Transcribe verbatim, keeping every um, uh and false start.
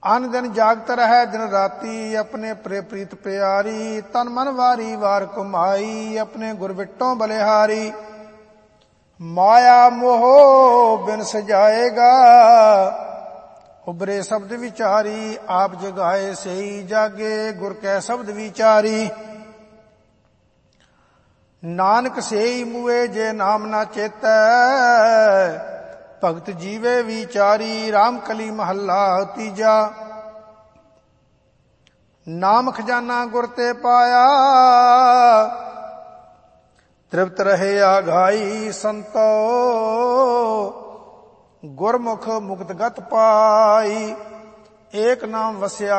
अन दिन जागत रहे दिन राती, अपने प्रे प्रीत प्यारी। तन मन वारी वार कुमाई, अपने गुर बिट्टों बलिहारी। माया मोह बिन सजाएगा, उबरे शब्द विचारी। आप जगाए सही जागे, गुर कै शब्द विचारी। नानक सेई मुए जे नाम ना चेतै, भगत जीवे विचारी। राम कली महला तीजा, नाम खजाना गुर ते पाया। तृप्त रहे आघाई संतो, गुरमुख मुक्त गत पाई। एक नाम वस्या